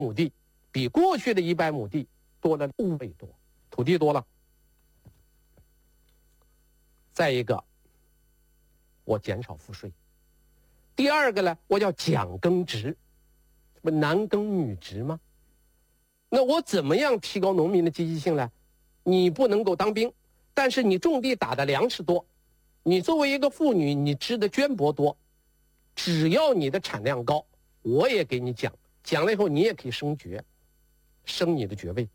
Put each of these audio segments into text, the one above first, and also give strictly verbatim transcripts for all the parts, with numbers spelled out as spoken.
亩地，比过去的一百亩地多了五倍多，土地多了。再一个，我减少赋税。第二个呢，我叫奖耕植，不男耕女织吗？那我怎么样提高农民的积极性呢？你不能够当兵，但是你种地打的粮食多，你作为一个妇女，你织的绢帛多，只要你的产量高，我也给你奖，奖了以后你也可以升爵，升你的爵位。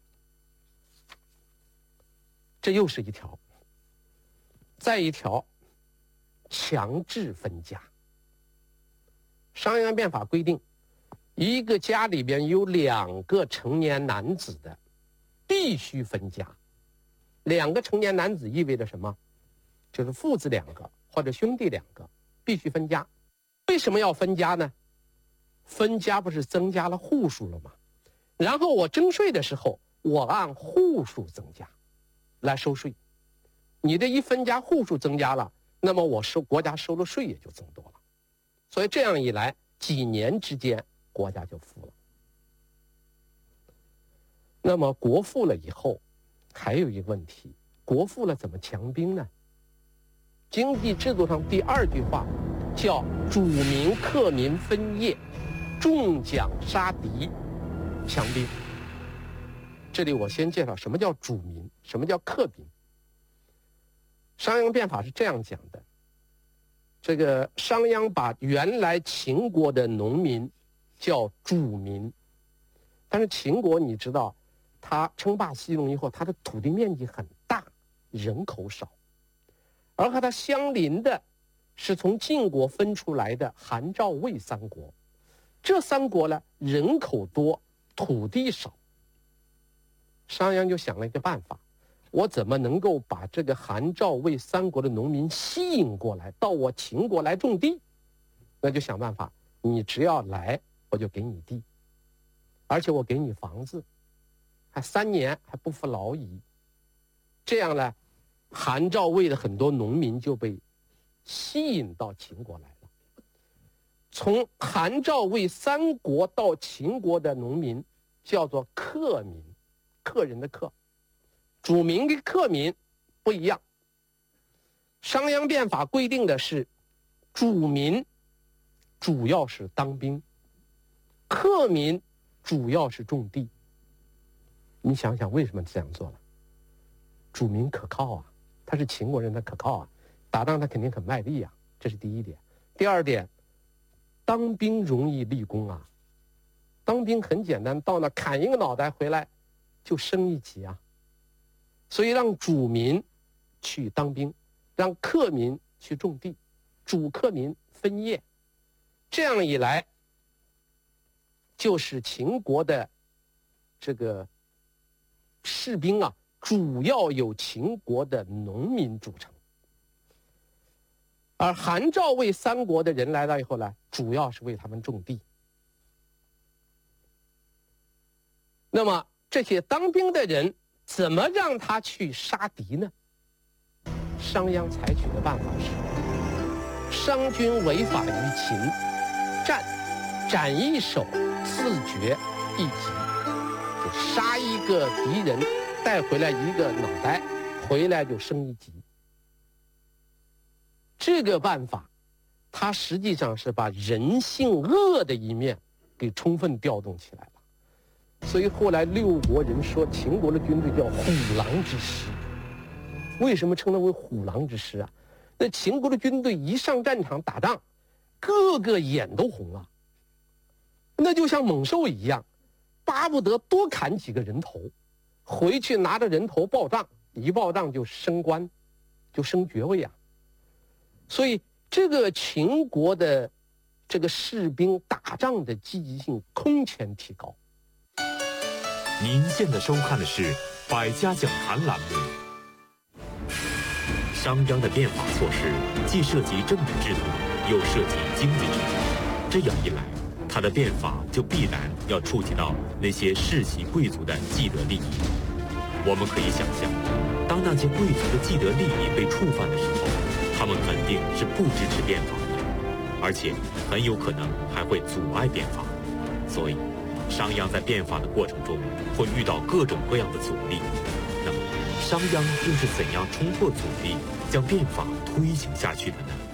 这又是一条。再一条，强制分家。商鞅变法规定，一个家里边有两个成年男子的，必须分家。两个成年男子意味着什么？就是父子两个或者兄弟两个，必须分家。为什么要分家呢？分家不是增加了户数了吗？然后我征税的时候，我按户数增加来收税。你的一分家户数增加了，那么我收国家收的税也就增多了。所以这样一来，几年之间国家就富了。那么国富了以后，还有一个问题，国富了怎么强兵呢？经济制度上第二句话叫主民克民分业，重奖杀敌，强兵。这里我先介绍什么叫主民，什么叫克民。商鞅变法是这样讲的，这个商鞅把原来秦国的农民叫主民，但是秦国你知道，他称霸西戎以后，他的土地面积很大，人口少，而和他相邻的是从晋国分出来的韩赵魏三国，这三国呢人口多，土地少。商鞅就想了一个办法，我怎么能够把这个韩赵魏三国的农民吸引过来，到我秦国来种地？那就想办法，你只要来，我就给你地，而且我给你房子，还三年还不服劳役。这样呢，韩赵魏的很多农民就被吸引到秦国来了。从韩赵魏三国到秦国的农民叫做客民，客人的客。主民跟客民不一样。商鞅变法规定的是，主民主要是当兵，客民主要是种地。你想想为什么这样做了？主民可靠啊，他是秦国人，他可靠啊，打仗他肯定很卖力啊，这是第一点。第二点，当兵容易立功啊，当兵很简单，到那砍一个脑袋回来就升一级啊。所以让主民去当兵，让客民去种地，主客民分业，这样一来，就是秦国的这个士兵啊，主要由秦国的农民组成，而韩赵魏三国的人来了以后呢，主要是为他们种地。那么这些当兵的人怎么让他去杀敌呢？商鞅采取的办法是：商君违法于秦，战，斩一首，赐爵一级，就杀一个敌人，带回来一个脑袋，回来就升一级。这个办法，它实际上是把人性恶的一面给充分调动起来了。所以后来六国人说秦国的军队叫虎狼之师。为什么称它为虎狼之师啊？那秦国的军队一上战场打仗，个个眼都红了，那就像猛兽一样，巴不得多砍几个人头，回去拿着人头报账，一报账就升官，就升爵位啊。所以这个秦国的这个士兵打仗的积极性空前提高。 您现在收看的是《百家讲坛》栏目。商鞅的变法措施既涉及政治制度，又涉及经济制度，这样一来，他的变法就必然要触及到那些世袭贵族的既得利益。我们可以想象，当那些贵族的既得利益被触犯的时候，他们肯定是不支持变法的，而且很有可能还会阻碍变法。所以商鞅在变法的过程中会遇到各种各样的阻力。那么，商鞅又是怎样冲破阻力，将变法推行下去的呢？